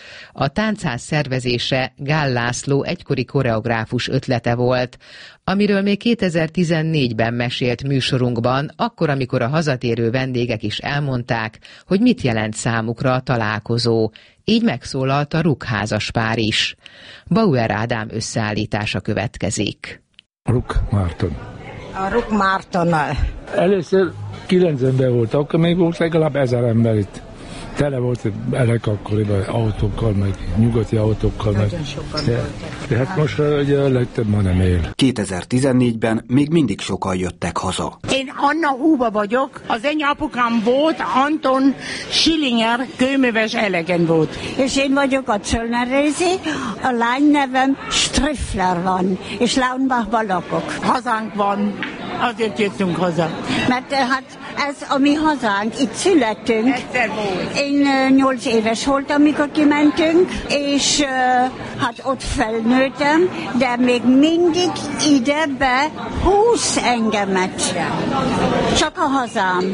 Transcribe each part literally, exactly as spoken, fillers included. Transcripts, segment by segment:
A táncház szervezése Gál László egykori koreográfus ötlete volt, amiről még kétezer-tizennégyben mesélt műsorunkban, akkor, amikor a hazatérő vendégek is elmondták, hogy mit jelent számukra a találkozó. Így megszólalt a rukházas pár is. Bauer Ádám összeállítása következik. Ruk Márton. A Ruk Mártonnal. Először kilenc ember volt, akkor még volt legalább ezer ember itt. Tele volt elek akkoriban autókkal, meg nyugati autókkal. Nagyon meg. sokan de, de hát most ugye a legtöbb ma nem él. kétezer-tizennégyben még mindig sokan jöttek haza. Én Anna Huber vagyok, az én apukám volt Anton Schillinger, kőműves elegen volt. És én vagyok a Zöllner Rézi, a lány nevem Striffler van, és Launbachban lakok. Hazánk van, azért jöttünk haza. Mert hát ez a mi hazánk, itt születtünk. Egyszer volt. Én nyolc éves voltam, amikor kimentünk, és hát ott felnőttem, de még mindig ide be húz engemet. Csak a hazám.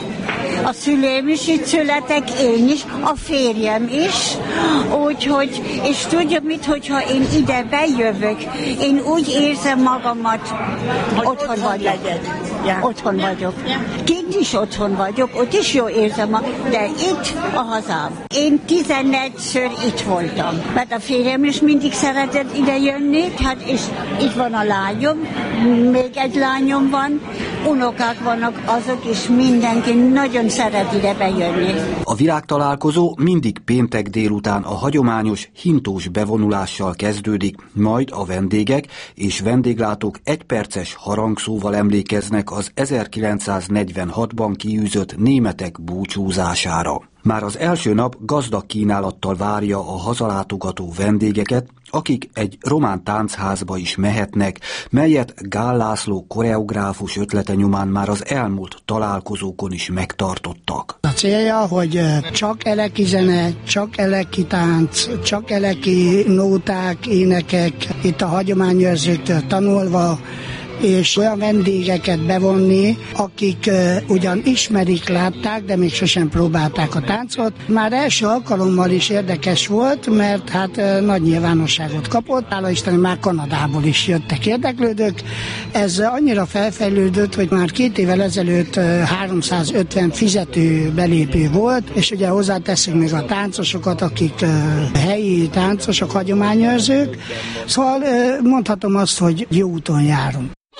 A szüleim is itt születek, én is, a férjem is, úgyhogy, és tudja mit, hogyha én ide bejövök, én úgy érzem magamat, hogy otthon vagyok. Ja. Otthon vagyok. Ja. Kint is otthon vagyok, ott is jó érzem, de itt a hazám. Én tizenegyször itt voltam, mert a férjem is mindig szeretett ide jönni, hát és itt van a lányom, még egy lányom van, unokák vannak, azok is mindenki nagyon szeret ide bejönni. A virágtalálkozó mindig péntek délután a hagyományos hintós bevonulással kezdődik, majd a vendégek és vendéglátók egyperces harangszóval emlékeznek az ezerkilencszáznegyvenhatban kiűzött németek búcsúzására. Már az első nap gazdag kínálattal várja a hazalátogató vendégeket, akik egy román táncházba is mehetnek, melyet Gál László koreográfus ötlete nyomán már az elmúlt találkozókon is megtartottak. A célja, hogy csak eleki zene, csak eleki tánc, csak eleki nóták, énekek, itt a hagyományőrzőktől tanulva, és olyan vendégeket bevonni, akik uh, ugyan ismerik, látták, de még sosem próbálták a táncot. Már első alkalommal is érdekes volt, mert hát uh, nagy nyilvánosságot kapott. Hála Isten, már Kanadából is jöttek érdeklődők. Ez uh, annyira felfejlődött, hogy már két évvel ezelőtt uh, háromszázötven fizető belépő volt, és ugye hozzáteszünk még a táncosokat, akik uh, helyi táncosok, hagyományőrzők. Szóval uh, mondhatom azt, hogy jó úton járunk.